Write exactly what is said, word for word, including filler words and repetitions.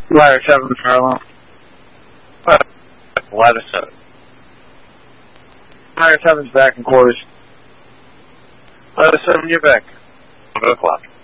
Ladder seven, Charlo. Ladder seven. Ladder seven's back in quarters. Ladder seven, you're back. One o'clock.